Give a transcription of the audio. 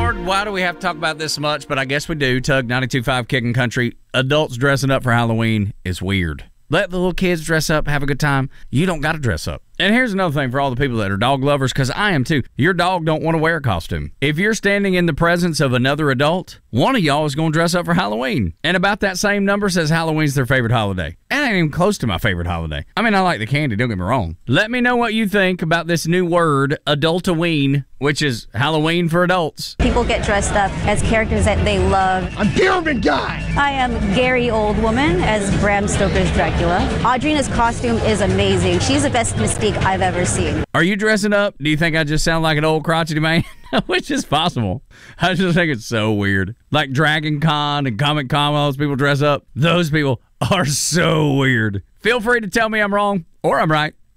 Lord, why do we have to talk about this so much? But I guess we do. Tug 92.5 Kicking Country. Adults dressing up for Halloween is weird. Let the little kids dress up, have a good time. You don't got to dress up. And here's another thing for all the people that are dog lovers, because I am too. Your dog don't want to wear a costume. If you're standing in the presence of another adult, one of y'all is going to dress up for Halloween. And about that same number says Halloween's their favorite holiday. And ain't even close to my favorite holiday. I mean, I like the candy, don't get me wrong. Let me know what you think about this new word, adultoween, which is Halloween for adults. People get dressed up as characters that they love. I'm Pyramid Guy. I am Gary Oldwoman as Bram Stoker's Dracula. Audrina's costume is amazing. She's the best Mystique I've ever seen. Are you dressing up? Do you think I just sound like an old crotchety man? Which is possible. I just think it's so weird. Like Dragon Con and Comic Con, all those people dress up. Those people are so weird. Feel free to tell me I'm wrong or I'm right